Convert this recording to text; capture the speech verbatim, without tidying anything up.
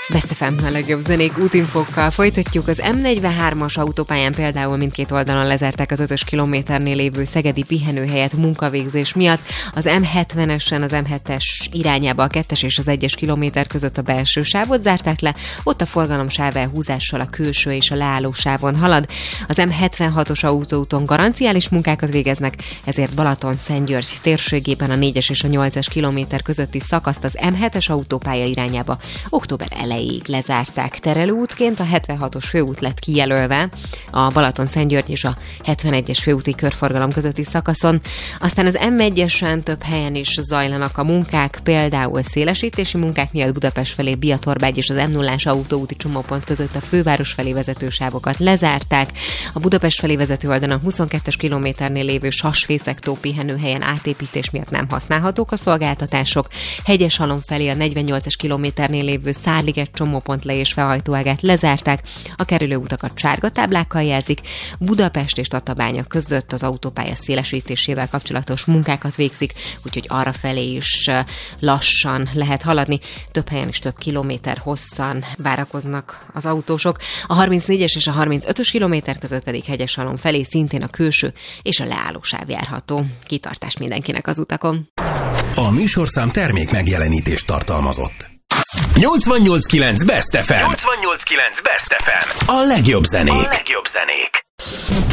Best ef em, a legjobb zenék útinfókkal folytatjuk. Az em negyvenhármas autópályán például mindkét oldalon lezárták az ötös kilométernél lévő szegedi pihenőhelyet munkavégzés miatt. Az em hetvenesen az em hetes irányába a kettes és az egyes kilométer között a belső sávot zárták le, ott a forgalom sávelhúzással a külső és a leálló sávon halad. Az em hetvenhatos autóúton garanciális munkákat végeznek, ezért Balaton-Szentgyörgy térségében a négyes és a nyolcas kilométer közötti szakaszt az em hetes autópálya irányába október elejéig lezárták. Terelőútként a hetvenhatos főút lett kijelölve a Balaton-Szentgyörgy és a hetvenegyes főúti körforgalom közötti szakaszon. Aztán az em egyesen több helyen is zajlanak a munkák, például szélesítési munkák miatt Budapest felé Biatorbágy és az em nullás autóúti csomópont között a főváros felé vezető sávokat lezárták. A Budapest felé vezető oldalon huszonkettes kilométernél lévő Sasfészek-tó pihenőhelyen átépítés miatt nem használhatók a szolgáltatások. Hegyeshalom felé a negyvennyolcas kilométernél lévő Szárliget csomópont le- és felhajtóágát lezárták. A kerülőutakat sárga táblákkal jelzik. Budapest és Tatabánya között az autópálya szélesítésével kapcsolatos munkákat végzik, úgyhogy arra felé is lassan lehet haladni. Több helyen is több kilométer hosszan várakoznak az autósok. A harmincnégyes és a harmincötös kilométer között pedig Hegyeshalom felé szintén a külső és a leállósáv járható. Kitartást mindenkinek az utakon. A műsorszám termék megjelenítést tartalmazott. nyolcvannyolc kilenc Best ef em. nyolcvannyolc kilenc Best ef em. A legjobb zenék. A legjobb zenék.